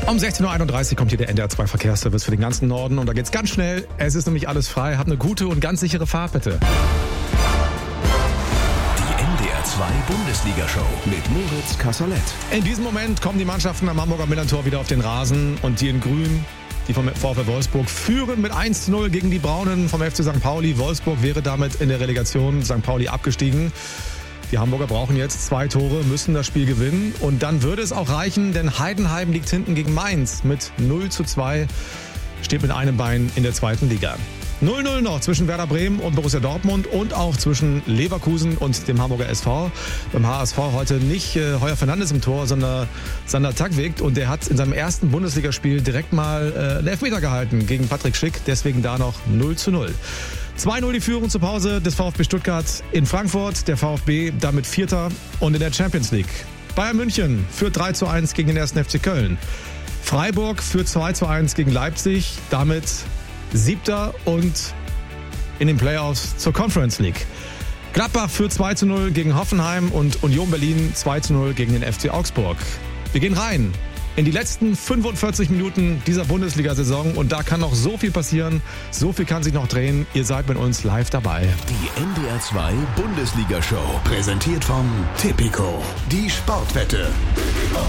Um 16.31 Uhr kommt hier der NDR 2 Verkehrsservice für den ganzen Norden und da geht's ganz schnell. Es ist nämlich alles frei. Habt eine gute und ganz sichere Fahrt bitte. Die NDR 2 Bundesliga-Show mit Moritz Kasserlet. In diesem Moment kommen die Mannschaften am Hamburger Millerntor wieder auf den Rasen und die in Grün, die vom VfL Wolfsburg, führen mit 1:0 gegen die Braunen vom FC St. Pauli. Wolfsburg wäre damit in der Relegation, St. Pauli abgestiegen. Die Hamburger brauchen jetzt 2 Tore, müssen das Spiel gewinnen. Und dann würde es auch reichen, denn Heidenheim liegt hinten gegen Mainz mit 0:2, steht mit einem Bein in der zweiten Liga. 0:0 noch zwischen Werder Bremen und Borussia Dortmund und auch zwischen Leverkusen und dem Hamburger SV. Beim HSV heute nicht Heuer Fernandes im Tor, sondern Sander Tagwig. Und der hat in seinem ersten Bundesligaspiel direkt mal einen Elfmeter gehalten gegen Patrick Schick. Deswegen da noch 0:0. 2:0 die Führung zur Pause des VfB Stuttgart in Frankfurt. Der VfB damit Vierter und in der Champions League. Bayern München führt 3:1 gegen den 1. FC Köln. Freiburg führt 2:1 gegen Leipzig. Damit Siebter und in den Playoffs zur Conference League. Gladbach führt 2:0 gegen Hoffenheim und Union Berlin 2:0 gegen den FC Augsburg. Wir gehen rein in die letzten 45 Minuten dieser Bundesliga-Saison und da kann noch so viel passieren, so viel kann sich noch drehen. Ihr seid mit uns live dabei. Die NDR 2 Bundesliga-Show, präsentiert von Tipico, die Sportwette.